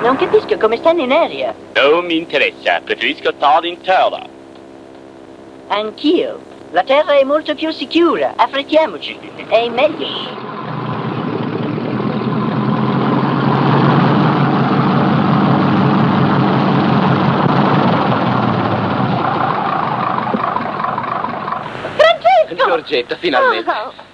Non capisco come stanno in aria. Non mi interessa, preferisco stare in terra. Anch'io. La terra è molto più sicura. Affrettiamoci. È meglio. Francesco! Giorgetta, finalmente. Oh.